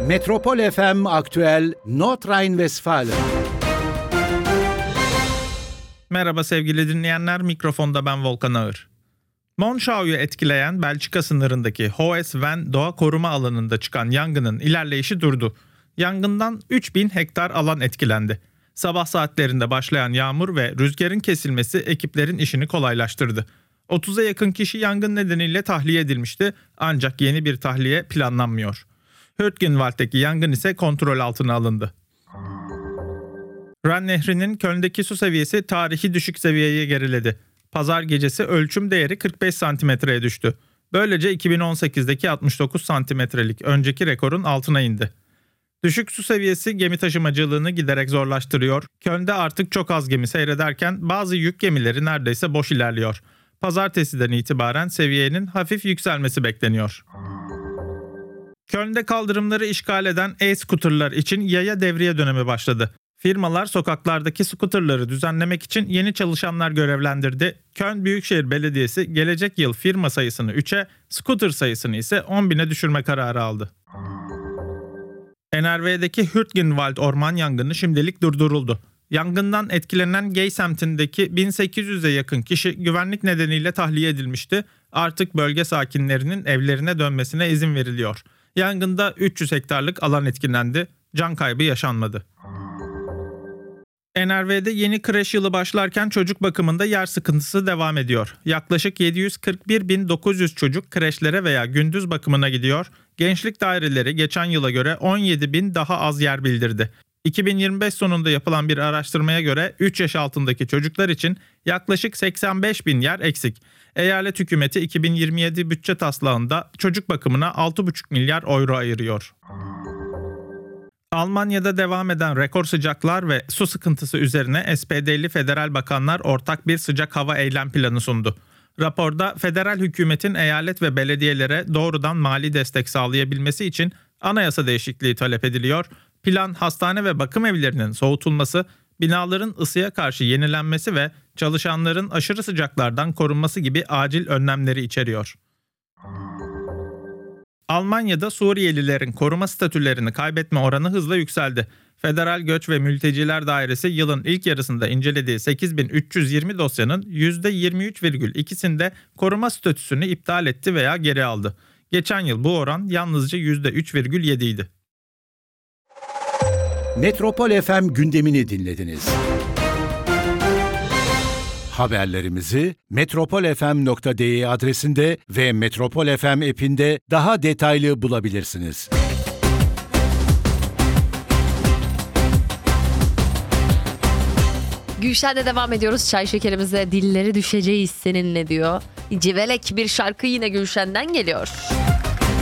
Metropol FM Aktüel Nordrhein-Westfalen. Merhaba sevgili dinleyenler, mikrofonda ben Volkan Ağır. Monschau'yu etkileyen Belçika sınırındaki Hoes-Ven Doğa Koruma Alanı'nda çıkan yangının ilerleyişi durdu. Yangından 3000 hektar alan etkilendi. Sabah saatlerinde başlayan yağmur ve rüzgarın kesilmesi ekiplerin işini kolaylaştırdı. 30'a yakın kişi yangın nedeniyle tahliye edilmişti, ancak yeni bir tahliye planlanmıyor. Hürtgenwald'deki yangın ise kontrol altına alındı. Ren Nehri'nin Köln'deki su seviyesi tarihi düşük seviyeye geriledi. Pazar gecesi ölçüm değeri 45 santimetreye düştü. Böylece 2018'deki 69 santimetrelik önceki rekorun altına indi. Düşük su seviyesi gemi taşımacılığını giderek zorlaştırıyor. Köln'de artık çok az gemi seyrederken bazı yük gemileri neredeyse boş ilerliyor. Pazartesiden itibaren seviyenin hafif yükselmesi bekleniyor. Köln'de kaldırımları işgal eden e-scooterlar için yaya devriye dönemi başladı. Firmalar sokaklardaki scooterları düzenlemek için yeni çalışanlar görevlendirdi. Köln Büyükşehir Belediyesi gelecek yıl firma sayısını 3'e, scooter sayısını ise 10.000'e düşürme kararı aldı. NRW'deki Hürtgenwald orman yangını şimdilik durduruldu. Yangından etkilenen Gey semtindeki 1800'e yakın kişi güvenlik nedeniyle tahliye edilmişti. Artık bölge sakinlerinin evlerine dönmesine izin veriliyor. Yangında 300 hektarlık alan etkilendi. Can kaybı yaşanmadı. NRW'de yeni kreş yılı başlarken çocuk bakımında yer sıkıntısı devam ediyor. Yaklaşık 741.900 çocuk kreşlere veya gündüz bakımına gidiyor. Gençlik daireleri geçen yıla göre 17.000 daha az yer bildirdi. 2025 sonunda yapılan bir araştırmaya göre 3 yaş altındaki çocuklar için yaklaşık 85.000 yer eksik. Eyalet hükümeti 2027 bütçe taslağında çocuk bakımına 6,5 milyar euro ayırıyor. Almanya'da devam eden rekor sıcaklar ve su sıkıntısı üzerine SPD'li federal bakanlar ortak bir sıcak hava eylem planı sundu. Raporda federal hükümetin eyalet ve belediyelere doğrudan mali destek sağlayabilmesi için anayasa değişikliği talep ediliyor. Plan hastane ve bakım evlerinin soğutulması, binaların ısıya karşı yenilenmesi ve çalışanların aşırı sıcaklardan korunması gibi acil önlemleri içeriyor. Almanya'da Suriyelilerin koruma statülerini kaybetme oranı hızla yükseldi. Federal Göç ve Mülteciler Dairesi yılın ilk yarısında incelediği 8.320 dosyanın %23,2'sinde koruma statüsünü iptal etti veya geri aldı. Geçen yıl bu oran yalnızca %3,7 idi. Metropol FM gündemini dinlediniz. Haberlerimizi metropolfm.de adresinde ve Metropol FM app'inde daha detaylı bulabilirsiniz. Gülşen'de devam ediyoruz. Çay şekerimize dilleri düşeceğiz seninle diyor. Civelek bir şarkı yine Gülşen'den geliyor.